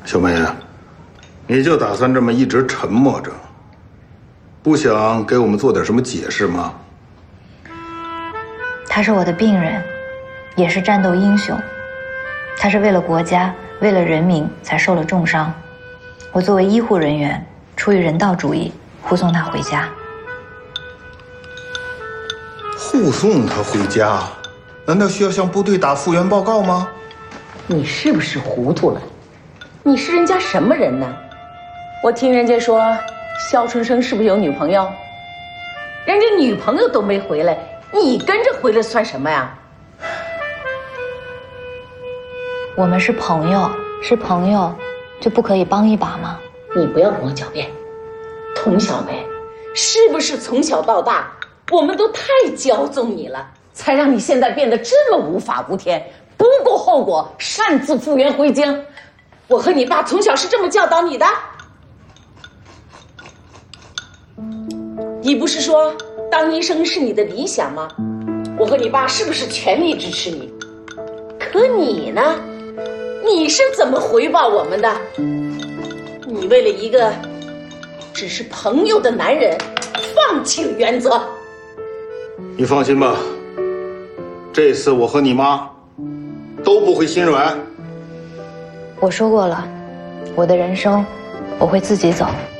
小梅，你就打算这么一直沉默着，不想给我们做点什么解释吗？ 他是我的病人，也是战斗英雄。他是为了国家，为了人民才受了重伤。我作为医护人员，出于人道主义，护送他回家。 护送他回家，难道需要向部队打复员报告吗？ 你是不是糊涂了？你是人家什么人呢？我听人家说，肖春生是不是有女朋友？人家女朋友都没回来，你跟着回来算什么呀？ 我们是朋友，是朋友，就不可以帮一把吗？ 你不要跟我狡辩。童小梅，是不是从小到大，我们都太骄纵你了，才让你现在变得这么无法无天，不顾后果，擅自复员回京？我和你爸从小是这么教导你的？你不是说当医生是你的理想吗？我和你爸是不是全力支持你？可你呢？你是怎么回报我们的？你为了一个只是朋友的男人，放弃了原则。 你放心吧，这次我和你妈都不会心软。 我说过了，我的人生我会自己走。